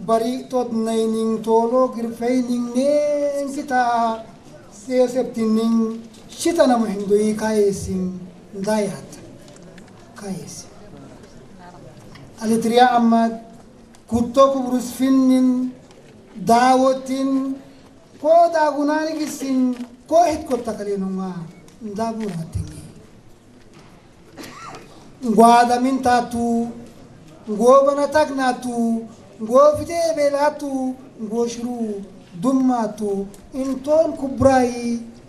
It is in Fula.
bari tot naining tolo girfaining nen kita seseptining shita nam hindui kaisin dayat kais alitria amad kutto kubrus finnin dawotin ko dagunani gisin ko hit ko takalinunga ndaburatingi ngwada mintatu ngobana tagnatu ngofite belatu ngoshru dummatu inton kubrai